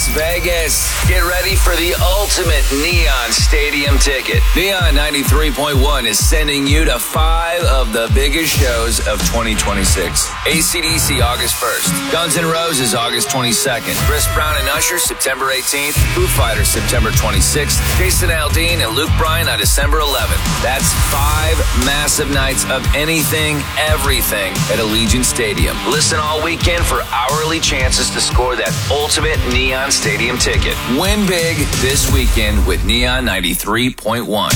Vegas. Get ready for the ultimate Neon Stadium ticket. Neon 93.1 is sending you to 5 of the biggest shows of 2026. AC/DC August 1st. Guns N' Roses August 22nd. Chris Brown and Usher September 18th. Foo Fighters September 26th. Jason Aldean and Luke Bryan on December 11th. That's 5 massive nights of anything, everything at Allegiant Stadium. Listen all weekend for hourly chances to score that ultimate Neon Stadium ticket. Win big this weekend with Neon 93.1.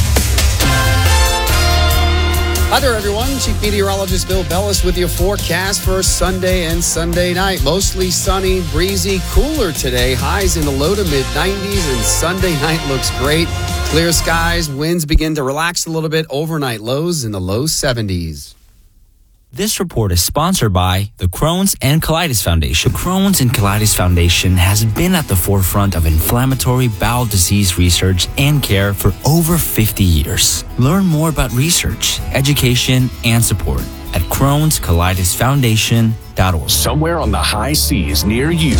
Hi there, everyone. Chief Meteorologist Bill Bellis with your forecast for Sunday and Sunday night. Mostly sunny, breezy, cooler today. Highs in the low to mid-90s, and Sunday night looks great. Clear skies, winds begin to relax a little bit. Overnight lows in the low 70s. This report is sponsored by the Crohn's and Colitis Foundation. The Crohn's and Colitis Foundation has been at the forefront of inflammatory bowel disease research and care for over 50 years. Learn more about research, education, and support at Crohn'sColitisFoundation.org. Somewhere on the high seas near you,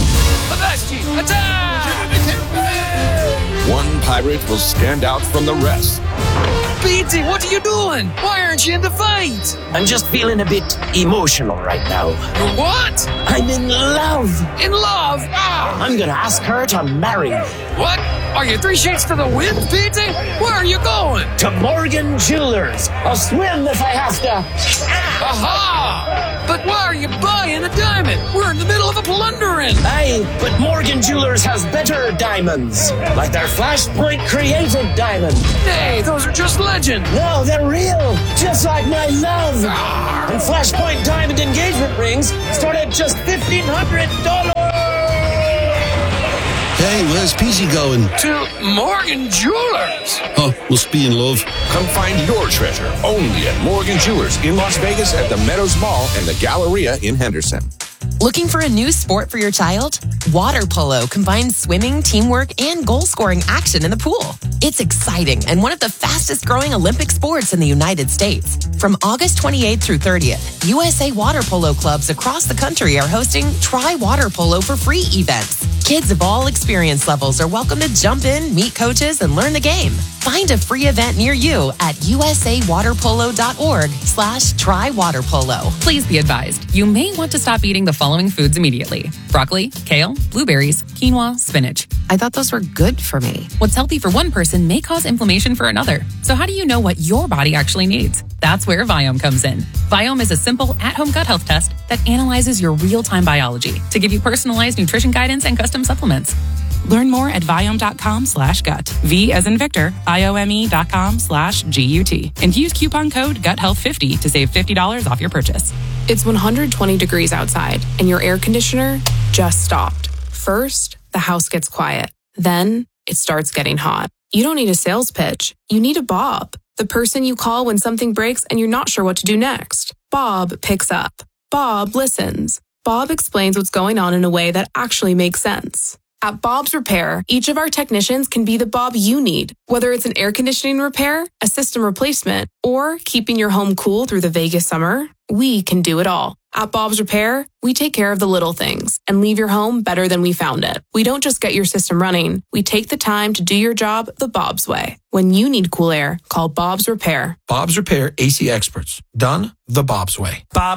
one pirate will stand out from the rest. Petey, what are you doing? Why aren't you in the fight? I'm just feeling a bit emotional right now. What? I'm in love. In love? Ah! I'm gonna ask her to marry me. What? Are you 3 shades to the wind, Petey? Where are you going? To Morgan Jewelers. I'll swim if I have to. Aha! But why are you buying a diamond? We're in the middle of a plundering. Aye, but Morgan Jewelers has better diamonds. Like their Flashpoint created diamond. Nay, those are just legend. No, they're real. Just like my love. Arr. And Flashpoint diamond engagement rings start at just $1,500. Hey, where's Peasy going? To Morgan Jewelers. Oh, must be in love. Come find your treasure only at Morgan Jewelers in Las Vegas at the Meadows Mall and the Galleria in Henderson. Looking for a new sport for your child? Water polo combines swimming, teamwork, and goal-scoring action in the pool. It's exciting and one of the fastest-growing Olympic sports in the United States. From August 28th through 30th, USA Water Polo clubs across the country are hosting Try Water Polo for free events. Kids of all experience levels are welcome to jump in, meet coaches, and learn the game. Find a free event near you at usawaterpolo.org/trywaterpolo. Please be advised, you may want to stop eating the following foods immediately: broccoli, kale, blueberries, quinoa, spinach. I thought those were good for me. What's healthy for one person may cause inflammation for another. So how do you know what your body actually needs? That's where Viome comes in. Viome is a simple at-home gut health test that analyzes your real-time biology to give you personalized nutrition guidance and custom supplements. Learn more at Viome.com/gut. V as in Victor, IOME.com/GUT. And use coupon code GUTHEALTH50 to save $50 off your purchase. It's 120 degrees outside, and your air conditioner just stopped. First, the house gets quiet. Then, it starts getting hot. You don't need a sales pitch. You need a Bob. The person you call when something breaks and you're not sure what to do next. Bob picks up. Bob listens. Bob explains what's going on in a way that actually makes sense. At Bob's Repair, each of our technicians can be the Bob you need, whether it's an air conditioning repair, a system replacement, or keeping your home cool through the Vegas summer. We can do it all. At Bob's Repair, we take care of the little things and leave your home better than we found it. We don't just get your system running. We take the time to do your job the Bob's way. When you need cool air, call Bob's Repair. Bob's Repair AC experts. Done the Bob's way. Bob